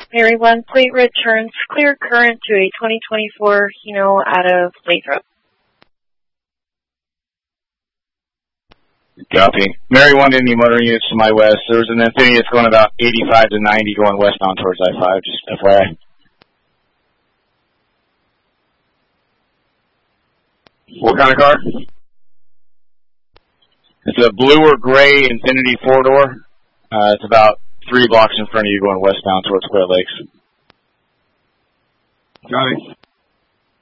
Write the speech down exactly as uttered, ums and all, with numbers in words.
Mary one, plate returns clear current to a twenty twenty-four Hino out of Lathrop. Copy. Mary one, Indy motor units to my west. There was an Infiniti that's going about eighty-five to ninety going westbound towards I five, just F Y I. What kind of car? It's a blue or gray Infiniti four-door. Uh, it's about three blocks in front of you going westbound towards Clear Lakes. Got it.